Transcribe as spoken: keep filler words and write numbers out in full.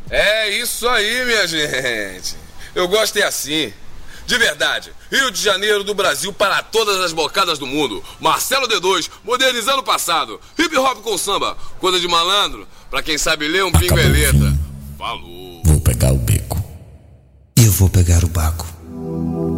É isso aí, minha gente. Eu gosto é assim. De verdade, Rio de Janeiro do Brasil para todas as bocadas do mundo. Marcelo D dois, modernizando o passado. Hip hop com samba, coisa de malandro. Pra quem sabe ler, um pingo é letra. Falou. Vou pegar o beco. Eu vou pegar o baco.